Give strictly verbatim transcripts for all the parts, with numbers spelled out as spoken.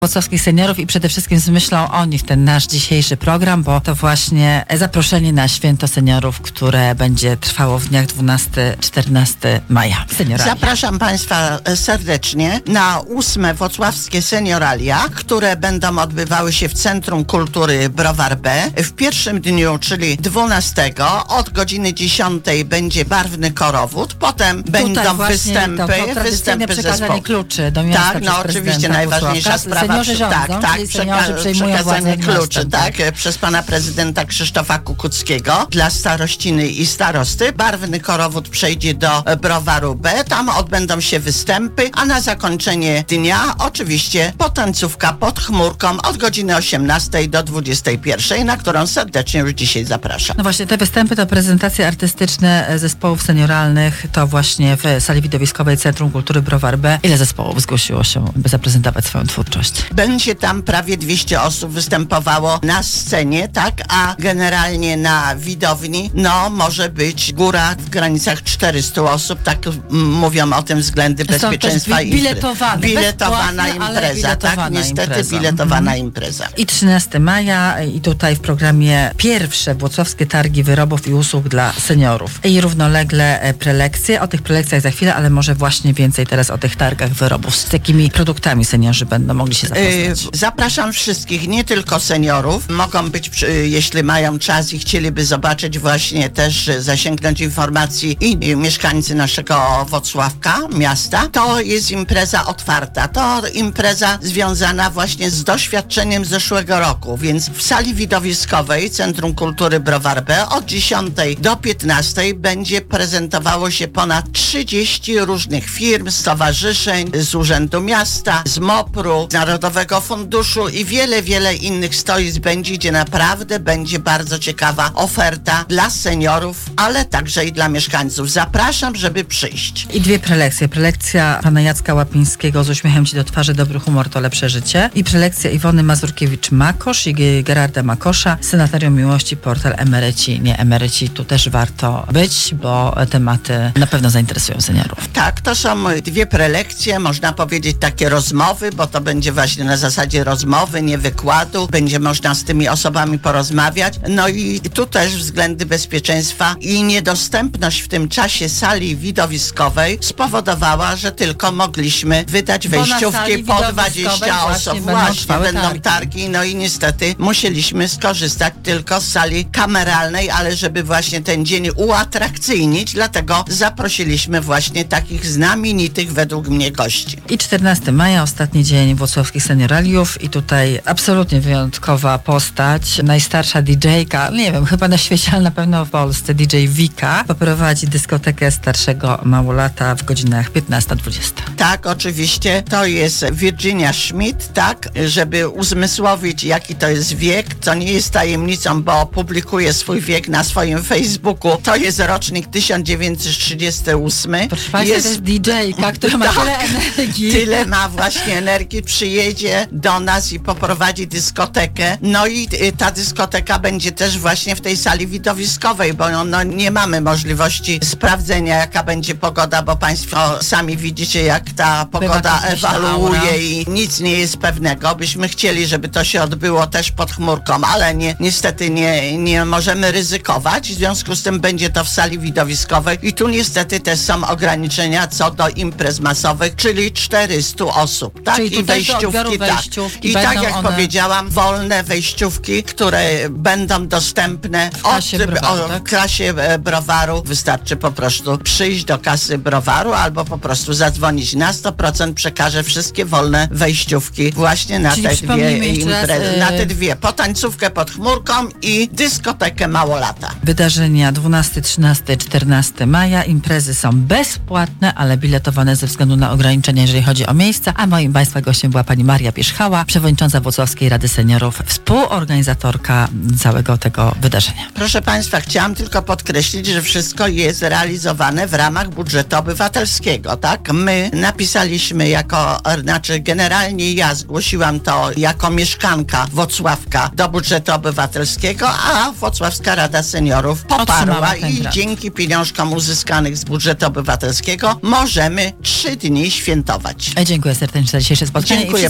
włocławskich seniorów i przede wszystkim z myślą o nich ten nasz dzisiejszy program, bo to właśnie zaproszenie na Święto Seniorów, które będzie trwało w dniach dwunastego do czternastego maja. Senioralia. Zapraszam Państwa serdecznie na ósme włocławskie senioralia, które będą odbywały się w Centrum Kultury Browar B. W pierwszym dniu, czyli dwunastego, od godziny dziesiątej będzie barwny korowód, potem Tutaj będą właśnie występy, to, to występy przekazanie zespołu. kluczy do miasta. Tak, no oczywiście najważniejsza sprawa. Seniorzy rządzą, tak, tak, czyli seniorzy przejmują przekazanie władzę kluczy, miastem, tak, tak, przez pana prezydenta Krzysztofa Kukuckiego dla starościny i starosty. Barwny korowód przejdzie do Browaru B, tam odbędą się występy, a na zakończenie dnia oczywiście potańcówka pod chmurką od godziny osiemnastej do dwudziestej pierwszej, na którą serdecznie już dzisiaj zapraszam. No właśnie, te występy to prezentacje artystyczne zespołów senioralnych, to właśnie w sali widowiskowej Centrum Kultury Browar B. Ile zespołów zgłosiło się, by zaprezentować swoją twórczość? Będzie tam prawie dwieście osób występowało na scenie, tak, a generalnie na widowni, no może być góra w granicach czterystu osób, tak m, mówią o tym względy bezpieczeństwa. Bi- biletowane, biletowana impreza, biletowana tak, niestety impreza. biletowana Mhm. impreza. I trzynastego maja i tutaj w programie pierwsze włocławskie targi wyrobów i usług dla seniorów. I równolegle prelekcje, o tych prelekcjach za chwilę, ale może właśnie więcej teraz o tych targach wyrobów. Z jakimi produktami seniorzy będą mogli się zapoznać? Yy, zapraszam wszystkich, nie tylko seniorów. Mogą być, yy, jeśli mają czas i chcieliby zobaczyć właśnie też, yy, zasięgnąć informacji i yy, mieszkańcy naszego Włocławka, miasta. To jest impreza otwarta. To impreza związana właśnie z doświadczeniem zeszłego roku, więc w sali widowiskowej Centrum Kultury Browar B od dziesiątej do piętnastej będzie prezentowało się ponad trzydzieści różnych firm, stowarzyszeń, z Urzędu Miasta, z MOPR-u, z Narodowego Funduszu i wiele, wiele innych stoisk będzie, gdzie naprawdę będzie bardzo ciekawa oferta dla seniorów, ale także i dla mieszkańców. Zapraszam, żeby przyjść. I dwie prelekcje. Prelekcja pana Jacka Łapińskiego z uśmiechem ci do twarzy, dobry humor to lepsze życie. I prelekcja Iwony Mazurkiewicz-Makosz i Gerarda Makosza, Sanatorium Miłości, portal Emeryci, nie emeryci. Tu też warto być, bo tematy na pewno zainteresują seniorów. Tak, to są dwie prelekcje, można powiedzieć takie rozmowy, bo to będzie właśnie na zasadzie rozmowy, nie wykładu. Będzie można z tymi osobami porozmawiać. No i tu też względy bezpieczeństwa i niedostępność w tym czasie sali widowiskowej spowodowała, że tylko mogliśmy wydać Bo wejściówki po dwadzieścia osób. będą Właśnie, trwały będą targi. targi. No i niestety musieliśmy skorzystać tylko z sali kameralnej, ale żeby właśnie ten dzień uatrakcyjnić, dlatego zaprosiliśmy właśnie takich znamienitych według mnie gości. I czternastego maja, ostatni dzień włocławskich senioraliów i tutaj absolutnie wyjątkowa postać, najstarsza didżejka, nie wiem, chyba na świecie, ale na pewno w Polsce, D J Wika, poprowadzi dyskotekę starszego małolata w godzinach piętnasta dwudziesta. Tak, oczywiście, to jest Virginia Schmidt, tak, żeby uzmysłowić, jaki to jest wiek, to nie jest tajemnicą, bo publikuje swój wiek na swoim Facebooku, to jest rocznik tysiąc dziewięćset trzydziesty ósmy. Proszę Państwa, jest... to jest didżejka, która ma tak, tyle energii. Tyle ma właśnie energii, przyjedzie do nas i poprowadzi dyskotekę. No i y, ta dyskoteka będzie też właśnie w tej sali widowiskowej, bo no, no, nie mamy możliwości sprawdzenia, jaka będzie pogoda, bo Państwo sami widzicie, jak ta pogoda ewaluuje i nic nie jest pewnego. Byśmy chcieli, żeby to się odbyło też pod chmurką, ale nie, niestety nie, nie możemy ryzykować. W związku z tym będzie to w sali widowiskowej i tu niestety też są ograniczenia co do imprez masowych, czyli czterystu osób, tak? Czyli I wejściówki, tak. wejściówki I tak jak one... powiedziałam, wolne wejściówki, które będą dostępne w klasie, od, browaru, o, tak? w klasie e, browaru. Wystarczy po prostu przyjść do kasy browaru albo po prostu zadzwonić na sto procent, przekażę wszystkie wolne wejściówki właśnie na Czyli te dwie imprezy, raz, yy... na te dwie, potańcówkę pod chmurką i dyskotekę Małolata. Wydarzenia dwunastego, trzynastego, czternastego maja. Imprezy są bezpłatne, ale biletowane ze względu na ograniczenia, jeżeli chodzi o miejsca. A moim Państwa gościem była pani Maria Pierzchała, przewodnicząca Włocławskiej Rady Seniorów, współorganizatorka całego tego wydarzenia. Proszę Państwa, chciałam tylko podkreślić, że wszystko jest realizowane w ramach budżetu obywatelskiego, tak? My napisaliśmy jako, znaczy generalnie ja zgłosiłam to jako mieszkanka Włocławka do budżetu obywatelskiego, a Włocławska Rada Seniorów poparła i dzięki pieniążkom uzyskanych z budżetu obywatelskiego możemy trzy dni świętować. Dziękuję serdecznie za dzisiejsze spotkanie. Dziękuję.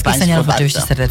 Państwu seniorów bardzo. oczywiście serdecznie